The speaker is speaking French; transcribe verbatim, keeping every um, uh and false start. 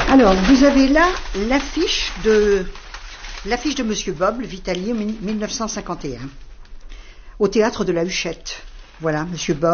Alors, vous avez là l'affiche de l'affiche de Monsieur Bob, le Vitalier, mille neuf cent cinquante et un, au théâtre de la Huchette. Voilà, Monsieur Bob.